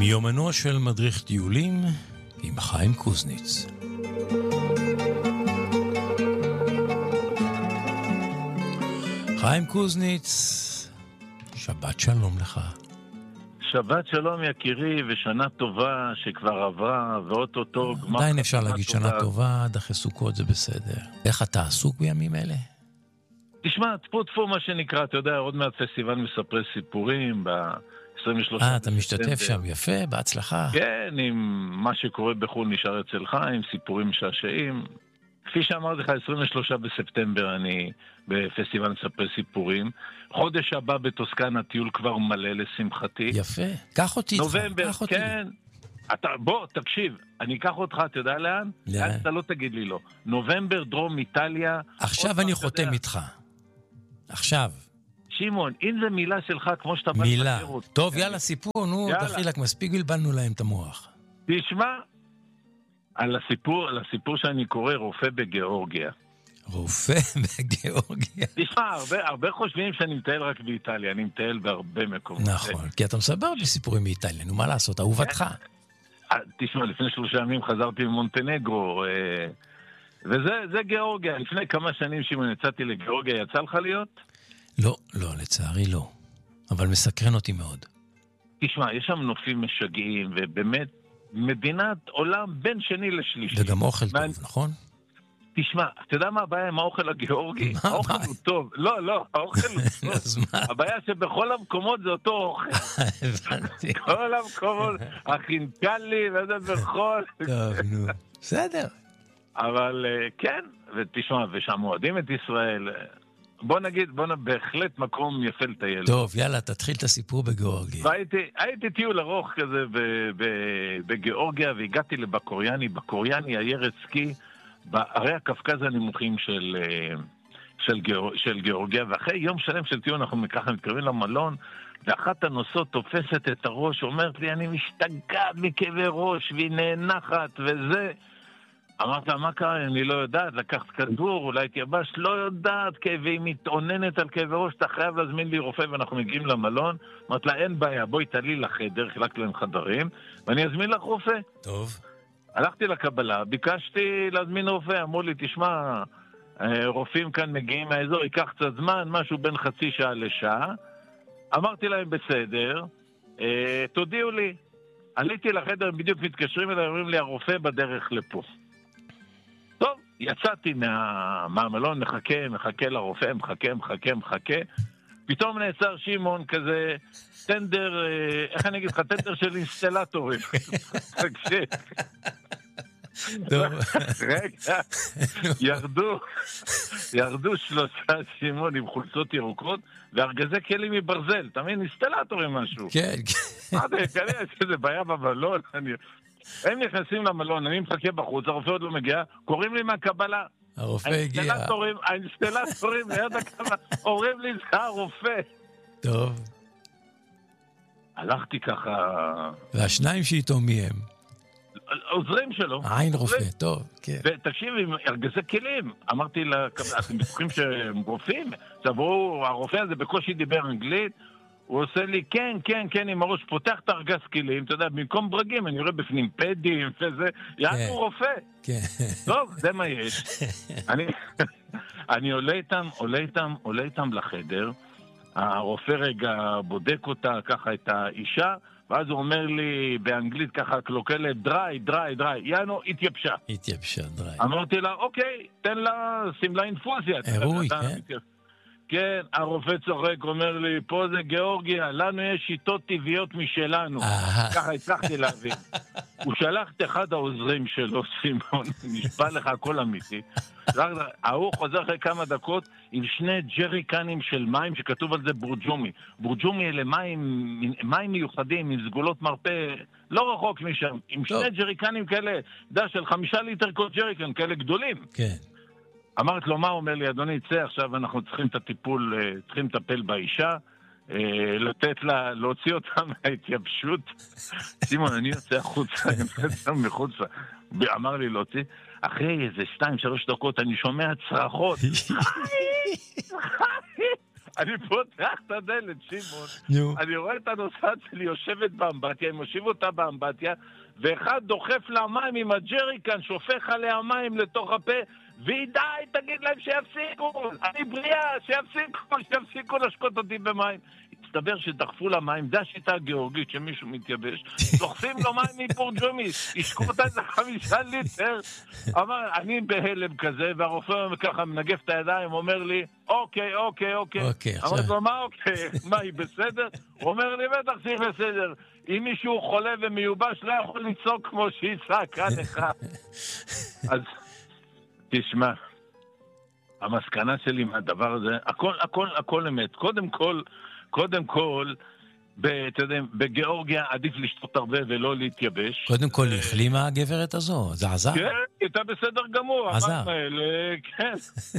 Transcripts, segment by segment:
מיומנו של מדריך טיולים עם חיים קוזניץ. חיים קוזניץ, שבת שלום לך. שבת שלום יקירי, ושנה טובה שכבר עברה, ואוטוטו גמר. עדיין אפשר להגיד שנה טובה, עד אחרי סוכות זה בסדר. איך אתה עסוק בימים אלה? תשמע, טפו מה שנקרא, אתה יודע, עוד מעט פסטיבל מספרי סיפורים, ב-23. אתה משתתף שם, יפה, בהצלחה. כן, עם מה שקורה בחול נשאר אצלך, עם סיפורים משעשעים. כפי שאמרתי לך, 23 בספטמבר אני בפסטיבל מספרי סיפורים. חודש הבא בטוסקנה, טיול כבר מלא לשמחתי. יפה, קח אותי איתך, נובמבר, קח אותי. כן. בוא, תקשיב, אני אקח אותך, אתה יודע לאן? לאן? אתה לא תגיד לי לא. נובמבר, דרום איטליה. עכשיו אני חותם איתך. עכשיו. שמעון, אם זה מילה שלך, כמו שאתה בא מילה. לבקר אותי. טוב, יאללה, סיפור, נו, דחילק, מספיק בלבלנו להם את המוח. תשמע, על הסיפור שאני קורא, רופא בגיאורגיה. רופא בגיאורגיה. תשמע, הרבה חושבים שאני מטייל רק באיטליה, אני מטייל בהרבה מקומות. נכון, כי אתה מספר בסיפורים מאיטליה, נו מה לעשות, אהובתך. תשמע, לפני 3 ימים חזרתי ממונטנגרו, וזה גיאורגיה. לפני כמה שנים שמעון יצאתי לגיאורגיה, יצא לך להיות? לא, לצערי לא. אבל מסקרן אותי מאוד. תשמע, יש שם נופים משגעים, ובאמת מדינת עולם בין שני לשלישי. וגם אוכל טוב, נכון? תשמע, אתה יודע מה הבעיה עם האוכל הגיאורגי? האוכל הוא טוב. לא, האוכל הוא טוב. הבעיה שבכל המקומות זה אותו אוכל. הבנתי. כל המקומות, החינקלי, וזה בכל. טוב, נו. בסדר. אבל כן, ותשמע, ושם אוהדים את ישראל. בוא נגיד, בהחלט מקום יפה לטייל. טוב, יאללה, תתחיל את הסיפור בגיאורגיה. הייתי טיול ארוך כזה בגיאורגיה, והגעתי לבקוריאני. בקוריאני עיירת סקי, בערי הקפקז הנמוכים של גיאורגיה, ואחרי יום שלם של טיול אנחנו ככה מתקרבים למלון, ואחת הנוסעות תופסת את הראש, אומרת לי, אני משתגעת מכאבי ראש, והיא נאנחת, וזה. אמרת, מה קרה? אני לא יודעת, לקחת כדור, אולי תייבש, לא יודעת, והיא מתעוננת על כאבי ראש, אתה חייב להזמין לי רופא, ואנחנו מגיעים למלון. אמרת לה, אין בעיה, בואי תעלי לחדר, חילקתי להם חדרים, ואני אזמין לך רופא. טוב. הלכתי לקבלה, ביקשתי להזמין רופא, אמרו לי, תשמע, רופאים כאן מגיעים מהאזור, ייקח קצת זמן, משהו בין חצי שעה לשעה. אמרתי להם, בסדר, תודיעו לי. עליתי לחדר, הם בדיוק מתקשרים אליי, אומרים לי, הרופא בדרך לפה. טוב, יצאתי מהמלון, מחכה לרופא, מחכה. פתאום נעצר שמעון כזה, טנדר, איך אני אגיד לך, טנדר של אינסטלטורים. רגע, ירדו 3 שמעון עם חולצות ירוקות, וארגזי כלים מברזל, תמיד אינסטלטורים משהו. כן. כנראה שזה בעיה במלון, הם נכנסים למלון, אני מחכה בחוץ, הרופא עוד לא מגיע, קוראים לי מהקבלה. הרופא הגיע. האינסטלטורים ליד הקבלה, אומרים לי, זה הרופא. טוב. הלכתי ככה. והשניים שאיתו מי הם? עוזרים שלו. עין רופא, טוב, כן. ותקשיב, עם ארגזי כלים, אמרתי לקבלה, אתם בטוחים שהם רופאים? עכשיו, הרופא הזה בקושי דיבר אנגלית, הוא עושה לי, כן, עם הראש, פותח את ארגז כלים, אתה יודע, במקום ברגים, אני רואה בפנים פדים וזה, יענו רופא. כן. טוב, זה מה יש. אני עולה איתם לחדר, הרופא רגע בודק אותה, ככה את האישה, ואז הוא אומר לי באנגלית ככה קלוקלת, דריי, יענו, התייבשה, דריי. אמרתי לה, אוקיי, תן לה, שים לה אינפוזיה. אירוי, כן. כן, הרופא צוחק, אומר לי, פה זה גיאורגיה, לנו יש שיטות טבעיות משלנו. ככה הצלחתי להבין. הוא שלח את אחד העוזרים שלו, סימון, נשבע לך הכל אמיתי. ההוא חוזר אחרי כמה דקות עם 2 ג'ריקנים של מים שכתוב על זה בורג'ומי. בורג'ומי אלה מים מיוחדים עם סגולות מרפא, לא רחוק משם, עם 2 ג'ריקנים כאלה, יודע, של 5 ליטר כל ג'ריקן, כאלה גדולים. כן. אמרת לו, מה? אומר לי, אדוני, צא, עכשיו אנחנו צריכים את הטיפול, צריכים לטפל באישה, לתת לה, להוציא אותה מההתייבשות. סימון, אני יוצא החוצה, אני יוצא מחוצה. אמר לי להוציא, אחרי איזה 2-3 דקות אני שומע צרחות. אני פותח את הדלת, שמעון. אני רואה את הנוסעת שלי יושבת באמבטיה, הם הושיבו אותה באמבטיה, ואחד דוחף לה מים עם הג'ריקן, שופך עליה מים לתוך הפה, והיא די, תגיד להם שיפסיקו, אני בריאה, שיפסיקו לשקוט אותי במים. הסתבר שדחפו לה מים, זה השיטה הגיאורגית שמישהו מתייבש, דוחפים לו מים מפורג'ומיס, השקו אותה איזה 5 ליטר, אמר, אני בהלם כזה, והרופא ככה מנגף את הידיים, אומר לי, אוקיי. אמרתי לו, מה אוקיי? מה, היא בסדר? הוא אומר לי, בטח שהיא בסדר. אם מישהו חולה ומיובש, לא יכול לצעוק כמו שהיא צעקה לך. אז תשמע, המסקנה שלי מהדבר הזה, הכל אמת. קודם כל, בגיאורגיה עדיף לשתות הרבה ולא להתייבש. קודם כל, החלימה הגברת הזו, זה עזר? כן, הייתה בסדר גמור. עזר. כן,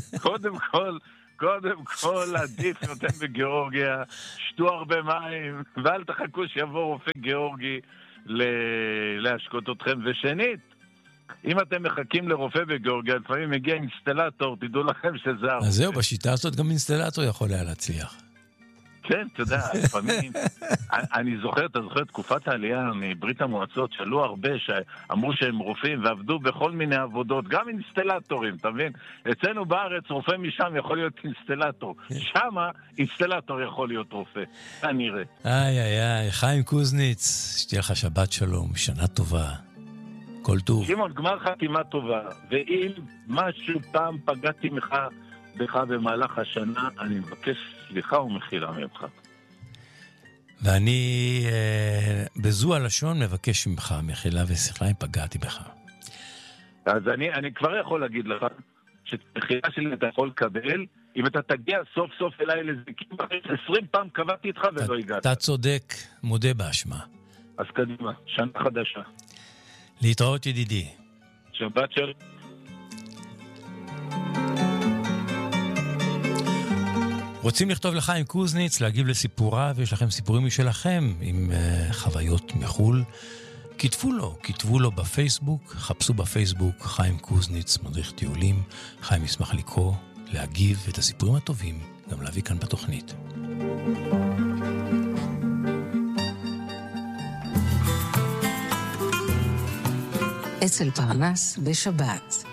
קודם כל, עדיף יותר בגיאורגיה, שתו הרבה מים, ואל תחכו שיבוא רופא גיאורגי להשקות אתכם. ושנית, אם אתם מחכים לרופא בגיאורגיה, לפעמים מגיע אינסטלטור, תדעו לכם שזה הרופא. אז זהו, בשיטה הזאת גם אינסטלטור יכול היה להצליח. כן, אתה יודע, לפעמים, אני זוכר, אתה זוכר, תקופת העלייה מברית המועצות, שאלו הרבה שאמרו שהם רופאים ועבדו בכל מיני עבודות, גם אינסטלטורים, אתה מבין? אצלנו בארץ רופא משם יכול להיות אינסטלטור, שמה אינסטלטור יכול להיות רופא, כנראה. איי, חיים קוזניץ, שתהיה לך שבת שלום, שנה טובה, כל טוב. שמעון, גמר חתימה טובה, ואם משהו פעם פגעתי בך במהלך השנה, אני מבקש סליחה ומחילה ממך. ואני בזו הלשון מבקש ממך מחילה וסליחה אם פגעתי בך. אז אני כבר יכול להגיד לך שמחילה שלי אתה יכול לקבל אם אתה תגיע סוף סוף אליי לזיקים, 20 פעם קבעתי איתך ולא הגעת. אתה צודק, מודה באשמה. אז קדימה, שנה חדשה. להתראות ידידי. שבת של... רוצים לכתוב לחיים קוזניץ, להגיב לסיפוריו, יש לכם סיפורים משלכם עם חוויות מחול, כתבו לו בפייסבוק, חפשו בפייסבוק חיים קוזניץ, מדריך טיולים. חיים ישמח לקרוא, להגיב את הסיפורים הטובים, גם להביא כאן בתוכנית. אצל פרנס בשבת.